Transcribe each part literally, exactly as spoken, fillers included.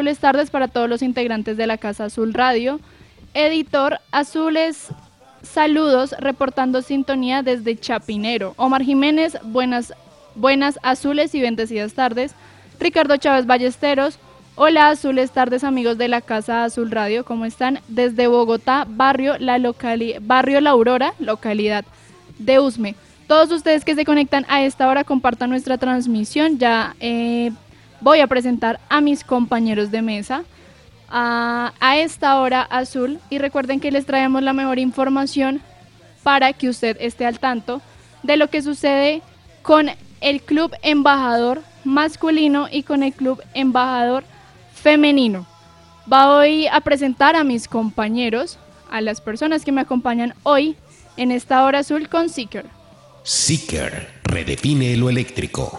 Azules Tardes para todos los integrantes de la Casa Azul Radio. Editor Azules, saludos, reportando sintonía desde Chapinero. Omar Jiménez, buenas, buenas azules y bendecidas tardes. Ricardo Chávez Ballesteros, hola Azules Tardes, amigos de la Casa Azul Radio, ¿cómo están? Desde Bogotá, barrio La, locali- barrio La Aurora, localidad de Usme. Todos ustedes que se conectan a esta hora, compartan nuestra transmisión. Ya eh, voy a presentar a mis compañeros de mesa a, a esta hora azul, y recuerden que les traemos la mejor información para que usted esté al tanto de lo que sucede con el Club Embajador masculino y con el Club Embajador femenino. Voy a presentar a mis compañeros, a las personas que me acompañan hoy en esta hora azul con Seeker. Seeker redefine lo eléctrico.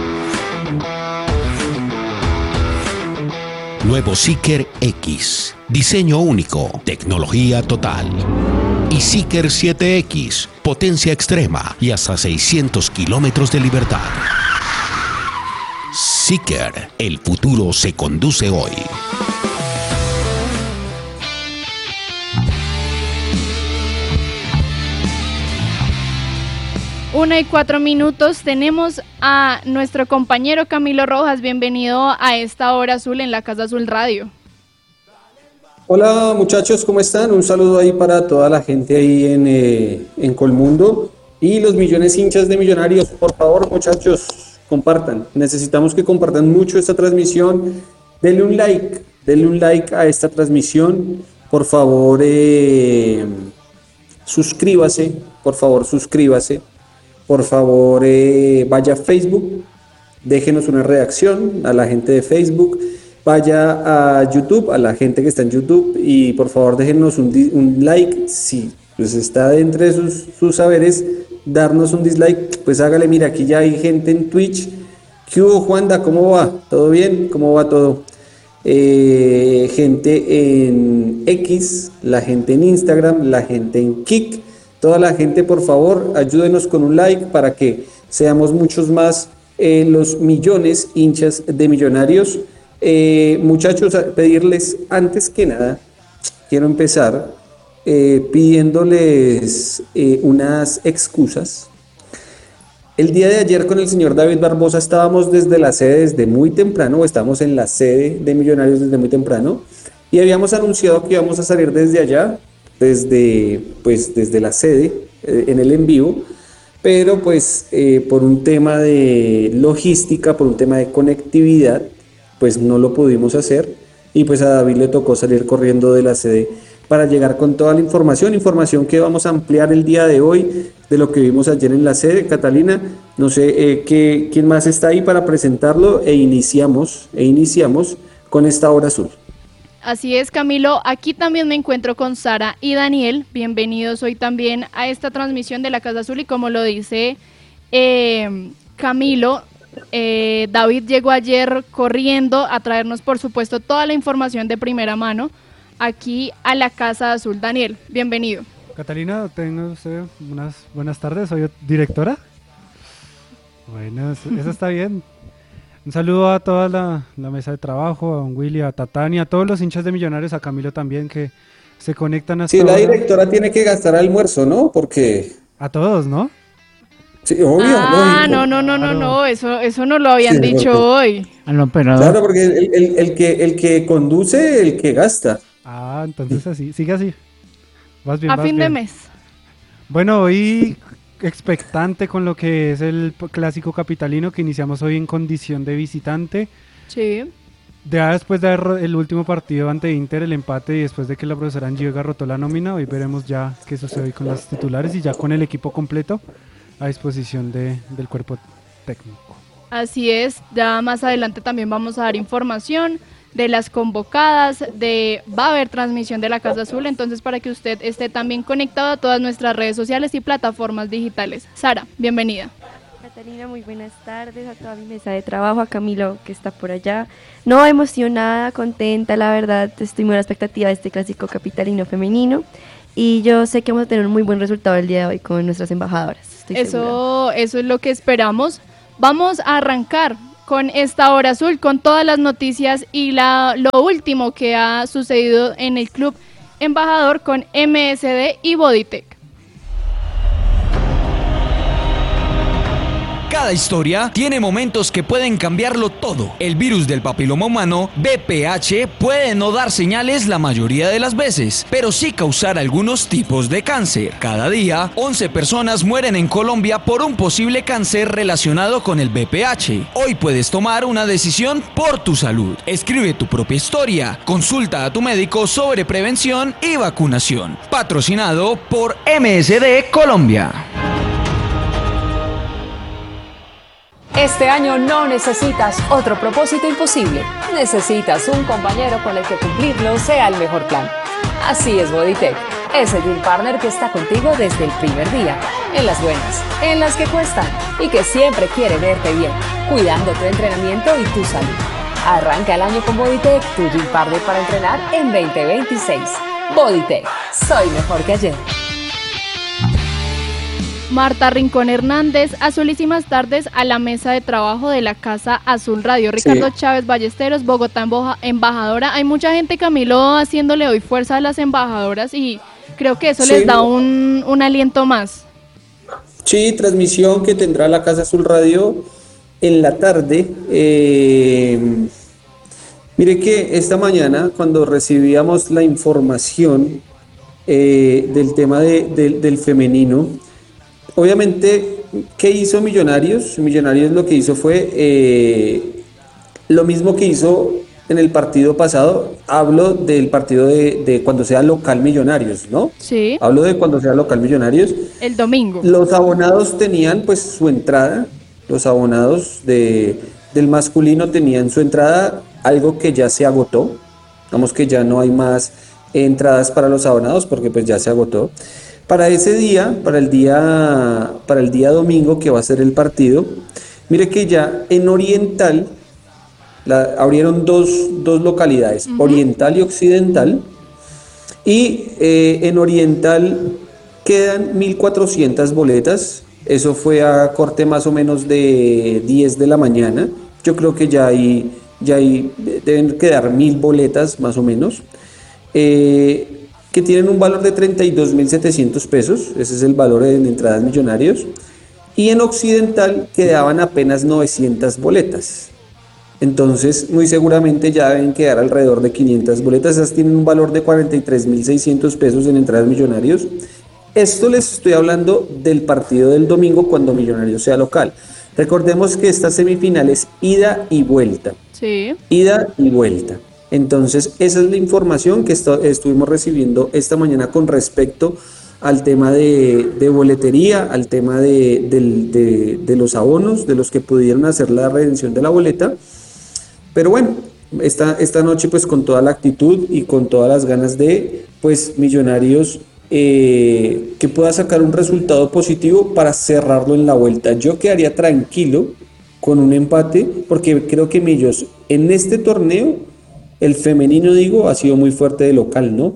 Nuevo Seeker X, diseño único, tecnología total. Y Seeker siete X, potencia extrema y hasta seiscientos kilómetros de libertad. Seeker, el futuro se conduce hoy. Una y cuatro minutos, tenemos a nuestro compañero Camilo Rojas. Bienvenido a esta hora azul en la Casa Azul Radio. Hola muchachos, ¿cómo están? Un saludo ahí para toda la gente ahí en, eh, en Colmundo y los millones hinchas de Millonarios. Por favor muchachos, compartan, necesitamos que compartan mucho esta transmisión. Denle un like, denle un like a esta transmisión. Por favor, eh, suscríbase, por favor suscríbase. Por favor, eh, vaya a Facebook, déjenos una reacción a la gente de Facebook, vaya a YouTube, a la gente que está en YouTube, y por favor déjenos un, di- un like. Si pues está dentro de sus, sus saberes darnos un dislike, pues hágale. Mira, aquí ya hay gente en Twitch. ¿Qué hubo, Juanda? ¿Cómo va? ¿Todo bien? ¿Cómo va todo? Eh, gente en X, la gente en Instagram, la gente en Kik. Toda la gente, por favor, ayúdenos con un like para que seamos muchos más eh, los millones hinchas de Millonarios. Eh, muchachos, a pedirles antes que nada, quiero empezar eh, pidiéndoles eh, unas excusas. El día de ayer con el señor David Barbosa estábamos desde la sede desde muy temprano, o estamos en la sede de Millonarios desde muy temprano, y habíamos anunciado que íbamos a salir desde allá, desde, pues, desde la sede, eh, en el en vivo, pero pues eh, por un tema de logística, por un tema de conectividad, pues no lo pudimos hacer, y pues a David le tocó salir corriendo de la sede para llegar con toda la información, información que vamos a ampliar el día de hoy de lo que vimos ayer en la sede. Catalina, no sé eh, qué, quién más está ahí para presentarlo, e iniciamos, e iniciamos con esta hora azul. Así es, Camilo. Aquí también me encuentro con Sara y Daniel. Bienvenidos hoy también a esta transmisión de la Casa Azul. Y como lo dice eh, Camilo, eh, David llegó ayer corriendo a traernos, por supuesto, toda la información de primera mano aquí a la Casa Azul. Daniel, bienvenido. Catalina, tenga usted unas buenas tardes. Soy directora. Bueno, eso, eso está bien. Un saludo a toda la, la mesa de trabajo, a don Willy, a Tatania, a todos los hinchas de Millonarios, a Camilo también, que se conectan hasta Sí, la ahora. directora tiene que gastar almuerzo, ¿no? Porque... A todos, ¿no? Sí, obvio, Ah, lógico. no, no, no, no, Claro. no, eso, eso no lo habían Sí, dicho porque- hoy. Al operador. Claro, porque el, el- el que, el que conduce, el que gasta. Ah, entonces así, sigue así. Vas bien, A vas fin de bien. mes. Bueno, hoy expectante con lo que es el p- clásico capitalino que iniciamos hoy en condición de visitante. Sí. Ya después de haber ro- el último partido ante Inter, el empate, y después de que la profesora Angie rotó la nómina, hoy veremos ya qué sucede hoy con las titulares y ya con el equipo completo a disposición de, del cuerpo técnico. Así es, ya más adelante también vamos a dar información de las convocadas, de va a haber transmisión de la Casa Azul, entonces para que usted esté también conectado a todas nuestras redes sociales y plataformas digitales. Sara, bienvenida. Catalina, muy buenas tardes a toda mi mesa de trabajo, a Camilo que está por allá. No, emocionada, contenta, la verdad, estoy muy a la expectativa de este clásico capitalino femenino y yo sé que vamos a tener un muy buen resultado el día de hoy con nuestras embajadoras. Estoy segura. Eso, eso es lo que esperamos. Vamos a arrancar con esta hora azul, con todas las noticias y la, lo último que ha sucedido en el Club Embajador con M S D y Bodytech. Cada historia tiene momentos que pueden cambiarlo todo. El virus del papiloma humano, V P H, puede no dar señales la mayoría de las veces, pero sí causar algunos tipos de cáncer. Cada día, once personas mueren en Colombia por un posible cáncer relacionado con el V P H. Hoy puedes tomar una decisión por tu salud. Escribe tu propia historia. Consulta a tu médico sobre prevención y vacunación. Patrocinado por M S D Colombia. Este año no necesitas otro propósito imposible. Necesitas un compañero con el que cumplirlo sea el mejor plan. Así es Bodytech, ese Gym Partner que está contigo desde el primer día, en las buenas, en las que cuestan y que siempre quiere verte bien, cuidando tu entrenamiento y tu salud. Arranca el año con Bodytech, tu Gym Partner para entrenar en veinte veintiséis. Bodytech, soy mejor que ayer. Marta Rincón Hernández, azulísimas tardes a la mesa de trabajo de la Casa Azul Radio. Ricardo sí. Chávez Ballesteros, Bogotá embajadora. Hay mucha gente, Camilo, haciéndole hoy fuerza a las embajadoras y creo que eso sí. les da un, un aliento más. Sí, transmisión que tendrá la Casa Azul Radio en la tarde. Eh, mire que esta mañana cuando recibíamos la información eh, del tema de, de, del femenino, obviamente, ¿qué hizo Millonarios? Millonarios lo que hizo fue eh, lo mismo que hizo en el partido pasado. Hablo del partido de, de cuando sea local Millonarios, ¿no? Sí. Hablo de cuando sea local Millonarios. El domingo. Los abonados tenían pues su entrada, los abonados de, del masculino tenían su entrada, algo que ya se agotó. Digamos que ya no hay más entradas para los abonados porque pues ya se agotó. Para ese día, para el día, para el día domingo que va a ser el partido, mire que ya en Oriental la, abrieron dos, dos localidades, uh-huh. Oriental y Occidental, y eh, en Oriental quedan mil cuatrocientas boletas. Eso fue a corte más o menos de diez de la mañana. Yo creo que ya hay, ya hay, deben quedar mil boletas más o menos. Eh, que tienen un valor de treinta y dos mil setecientos pesos, ese es el valor de entradas Millonarios, y en Occidental quedaban apenas novecientas boletas, entonces muy seguramente ya deben quedar alrededor de quinientas boletas, esas tienen un valor de cuarenta y tres mil seiscientos pesos en entradas Millonarios. Esto les estoy hablando del partido del domingo cuando Millonarios sea local. Recordemos que esta semifinal es ida y vuelta, sí. ida y vuelta. Entonces, esa es la información que esto, estuvimos recibiendo esta mañana con respecto al tema de, de boletería, al tema de, de, de, de los abonos, de los que pudieron hacer la redención de la boleta. Pero bueno, esta, esta noche pues con toda la actitud y con todas las ganas de pues Millonarios eh, que pueda sacar un resultado positivo para cerrarlo en la vuelta. Yo quedaría tranquilo con un empate porque creo que Millos en este torneo, el femenino, digo, ha sido muy fuerte de local, ¿no?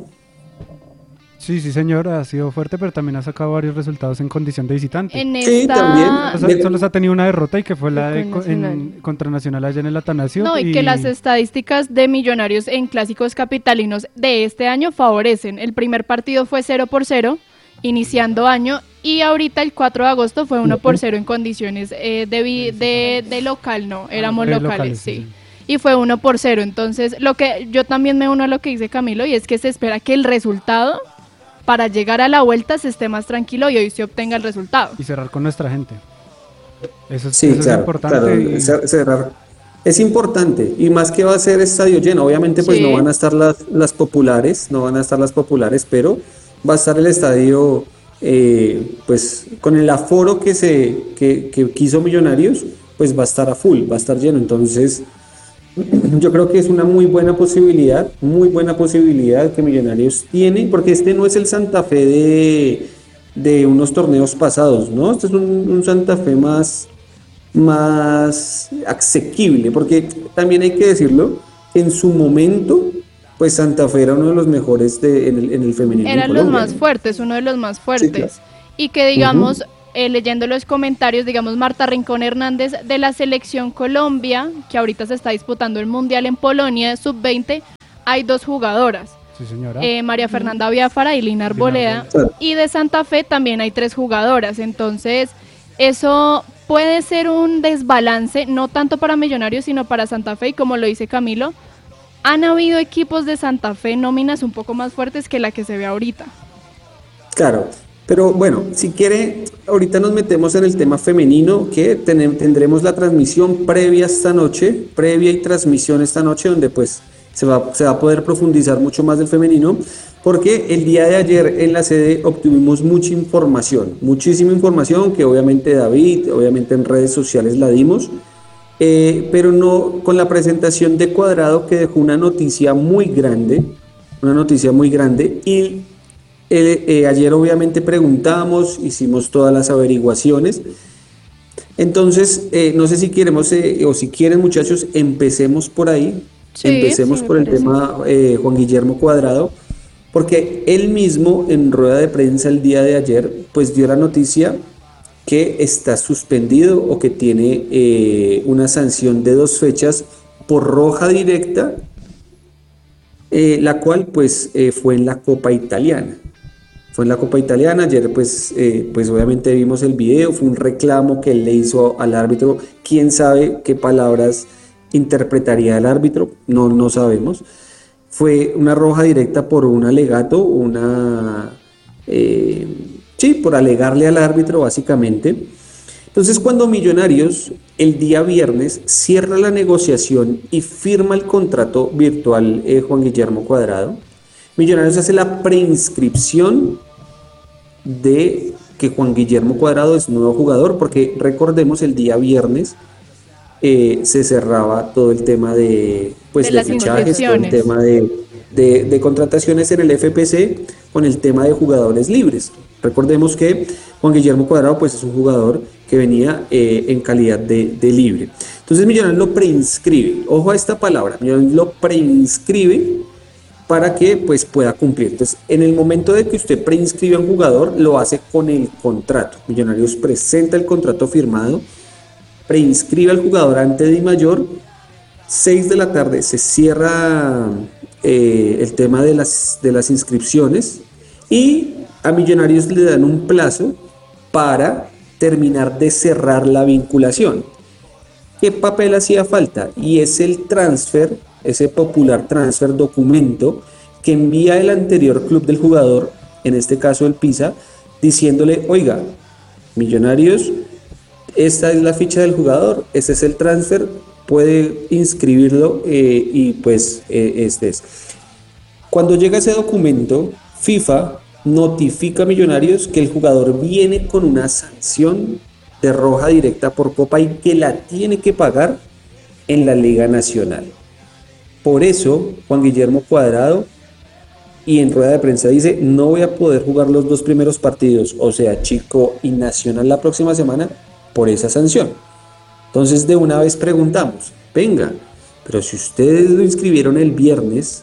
Sí, sí, señor, ha sido fuerte, pero también ha sacado varios resultados en condición de visitante. En sí, esta... también. Solo, solo se ha tenido una derrota y que fue la de en, contra Nacional allá en el Atanasio. No, y, y que las estadísticas de Millonarios en clásicos capitalinos de este año favorecen. El primer partido fue cero por cero, iniciando año, y ahorita el cuatro de agosto fue uno por cero en condiciones eh, de, vi, de, de local, no, éramos locales, locales, sí. sí. Y fue uno por cero, entonces lo que yo también me uno a lo que dice Camilo y es que se espera que el resultado para llegar a la vuelta se esté más tranquilo y hoy se obtenga el resultado. Y cerrar con nuestra gente. Eso, sí, eso claro, es importante. Claro, y... cerrar. Es importante y más que va a ser estadio lleno, obviamente pues sí. no van a estar las, las populares, no van a estar las populares, pero va a estar el estadio eh, pues con el aforo que, se, que, que quiso Millonarios, pues va a estar a full, va a estar lleno, entonces... Yo creo que es una muy buena posibilidad, muy buena posibilidad que Millonarios tiene, porque este no es el Santa Fe de, de unos torneos pasados, ¿no? Este es un, un Santa Fe más, más asequible, porque también hay que decirlo, en su momento, pues Santa Fe era uno de los mejores de, en, el, en el femenino. Eran los más fuertes, uno de los más fuertes. Sí, claro. Y que digamos... Uh-huh. eh, leyendo los comentarios, digamos, Marta Rincón Hernández de la Selección Colombia, que ahorita se está disputando el Mundial en Polonia, sub veinte, hay dos jugadoras. Sí, señora. Eh, María Fernanda Biafara y Lina Arboleda. Y de Santa Fe también hay tres jugadoras. Entonces, eso puede ser un desbalance, no tanto para Millonarios, sino para Santa Fe. Y como lo dice Camilo, han habido equipos de Santa Fe, nóminas un poco más fuertes que la que se ve ahorita. Claro, pero bueno, si quiere, ahorita nos metemos en el tema femenino, que ten- tendremos la transmisión previa esta noche, previa y transmisión esta noche, donde pues se va, se va a poder profundizar mucho más del femenino, porque el día de ayer en la sede obtuvimos mucha información, muchísima información que obviamente David, obviamente en redes sociales la dimos, eh, pero no con la presentación de Cuadrado, que dejó una noticia muy grande, una noticia muy grande, y eh, eh, ayer obviamente preguntamos, hicimos todas las averiguaciones. Entonces, eh, no sé si queremos eh, o si quieren, muchachos, empecemos por ahí. Sí, Empecemos sí, me por el parece. tema eh, Juan Guillermo Cuadrado, porque él mismo en rueda de prensa el día de ayer pues dio la noticia que está suspendido o que tiene eh, una sanción de dos fechas por roja directa, eh, la cual pues eh, fue en la Copa Italiana. Fue en la Copa Italiana, ayer pues, eh, pues obviamente vimos el video, fue un reclamo que él le hizo al árbitro, quién sabe qué palabras interpretaría el árbitro, no, no sabemos. Fue una roja directa por un alegato, una... Eh, sí, por alegarle al árbitro básicamente. Entonces, cuando Millonarios el día viernes cierra la negociación y firma el contrato virtual eh, Juan Guillermo Cuadrado, Millonarios hace la preinscripción de que Juan Guillermo Cuadrado es nuevo jugador, porque recordemos el día viernes eh, se cerraba todo el tema de, pues, De de las fichajes, todo el inscripciones. tema de, de, de contrataciones en el F P C con el tema de jugadores libres. Recordemos que Juan Guillermo Cuadrado pues es un jugador que venía eh, en calidad de, de libre. Entonces Millonarios lo preinscribe, ojo a esta palabra, Millonarios lo preinscribe para que pues pueda cumplir. Entonces, en el momento de que usted preinscribe a un jugador, lo hace con el contrato. Millonarios presenta el contrato firmado, preinscribe al jugador ante Dimayor, seis de la tarde se cierra eh, el tema de las, de las inscripciones y a Millonarios le dan un plazo para terminar de cerrar la vinculación. ¿Qué papel hacía falta? Y es el transfer, ese popular transfer documento que envía el anterior club del jugador, en este caso el Pisa, diciéndole, oiga, Millonarios, esta es la ficha del jugador, este es el transfer, puede inscribirlo eh, y pues eh, este es. Cuando llega ese documento, FIFA notifica a Millonarios que el jugador viene con una sanción de roja directa por Copa y que la tiene que pagar en la Liga Nacional. Por eso, Juan Guillermo Cuadrado, y en rueda de prensa dice, no voy a poder jugar los dos primeros partidos, o sea, Chico y Nacional la próxima semana, por esa sanción. Entonces, de una vez preguntamos, venga, pero si ustedes lo inscribieron el viernes,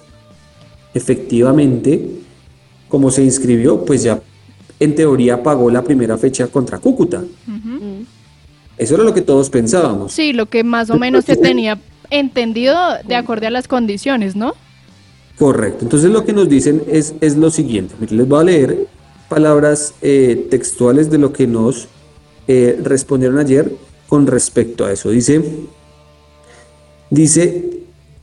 efectivamente, como se inscribió, pues ya en teoría pagó la primera fecha contra Cúcuta. Uh-huh. Eso era lo que todos pensábamos. Sí, lo que más o menos se tenía entendido de acuerdo a las condiciones, ¿no? Correcto. Entonces lo que nos dicen es, es lo siguiente. Miren, les voy a leer palabras eh, textuales de lo que nos eh, respondieron ayer con respecto a eso. Dice, dice,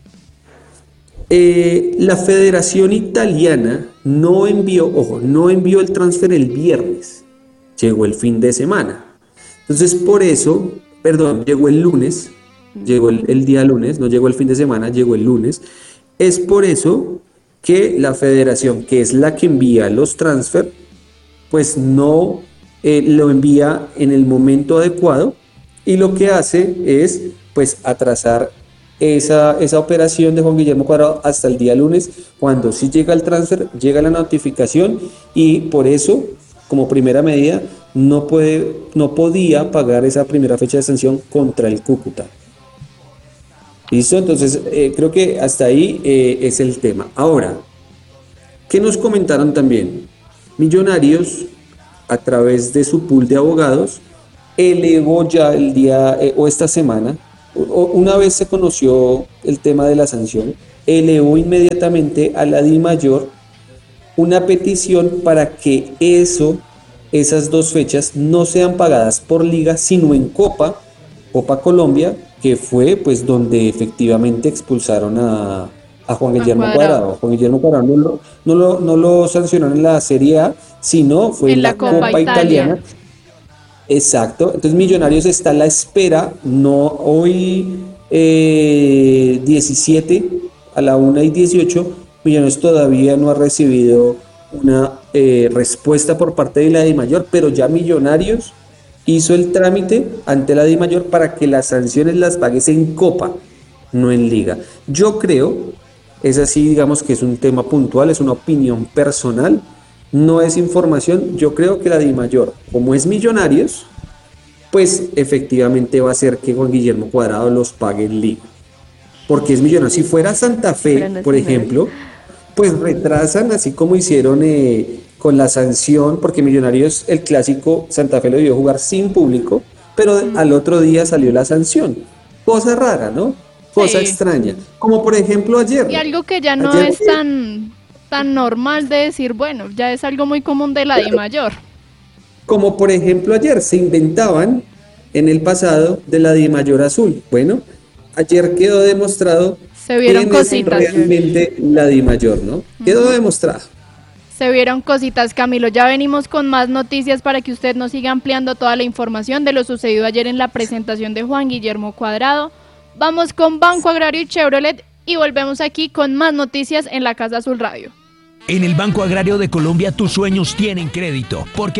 eh, la Federación Italiana no envió, ojo, no envió el transfer el viernes, llegó el fin de semana. Entonces por eso, perdón, llegó el lunes, llegó el, el día lunes, no llegó el fin de semana, llegó el lunes. Es por eso que la federación, que es la que envía los transfer, pues no eh, lo envía en el momento adecuado y lo que hace es pues atrasar esa, esa operación de Juan Guillermo Cuadrado hasta el día lunes, cuando sí llega el transfer, llega la notificación y por eso, como primera medida, no, puede, no podía pagar esa primera fecha de sanción contra el Cúcuta. ¿Listo? Entonces, eh, creo que hasta ahí eh, es el tema. Ahora, ¿qué nos comentaron también? Millonarios a través de su pool de abogados, elevó ya el día eh, o esta semana, o, una vez se conoció el tema de la sanción, elevó inmediatamente a la DIMAYOR una petición para que eso, esas dos fechas no sean pagadas por liga, sino en Copa, Copa Colombia, que fue pues donde efectivamente expulsaron a, a Juan Guillermo a Cuadrado. Cuadrado. Juan Guillermo Cuadrado no lo, no, lo, no lo sancionaron en la Serie A, sino fue en, en la, la Copa, Copa Italia. Italiana. Exacto, entonces Millonarios está a la espera, no hoy eh, diecisiete a la una y dieciocho, Millonarios todavía no ha recibido una eh, respuesta por parte de la DIMAYOR, pero ya Millonarios hizo el trámite ante la DIMAYOR para que las sanciones las pagues en Copa, no en Liga. Yo creo, es así, digamos que es un tema puntual, es una opinión personal, no es información, yo creo que la DIMAYOR, como es Millonarios, pues efectivamente va a hacer que Juan Guillermo Cuadrado los pague en Liga. Porque es Millonarios. Si fuera Santa Fe, por ejemplo, pues retrasan, así como hicieron eh, con la sanción, porque Millonarios, el clásico, Santa Fe lo debió jugar sin público, pero mm. al otro día salió la sanción. Cosa rara, ¿no? Cosa sí. extraña. Como por ejemplo ayer. Y algo que ya no ayer, es tan, tan normal de decir, bueno, ya es algo muy común de la claro. DIMAYOR. Como por ejemplo ayer se inventaban en el pasado de la DIMAYOR azul. Bueno, ayer quedó demostrado se vieron quién cositas, es realmente la DIMAYOR, ¿no? Quedó uh-huh. demostrado. Se vieron cositas, Camilo. Ya venimos con más noticias para que usted nos siga ampliando toda la información de lo sucedido ayer en la presentación de Juan Guillermo Cuadrado. Vamos con Banco Agrario y Chevrolet y volvemos aquí con más noticias en la Casa Azul Radio. En el Banco Agrario de Colombia tus sueños tienen crédito, porque